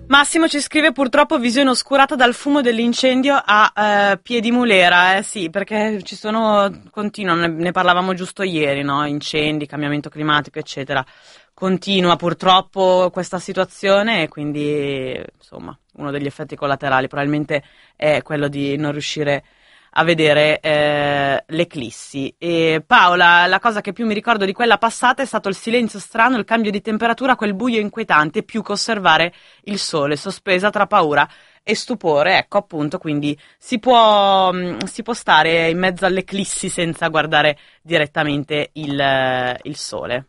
Massimo ci scrive purtroppo visione oscurata dal fumo dell'incendio a Piedimulera, sì, perché ci sono, continuano, ne parlavamo giusto ieri, no? Incendi, cambiamento climatico, eccetera. Continua purtroppo questa situazione e quindi, insomma, uno degli effetti collaterali probabilmente è quello di non riuscire a vedere l'eclissi. E Paola, la cosa che più mi ricordo di quella passata è stato il silenzio strano, il cambio di temperatura, quel buio inquietante, più che osservare il sole, sospesa tra paura e stupore. Ecco, appunto, quindi si può stare in mezzo all'eclissi senza guardare direttamente il sole.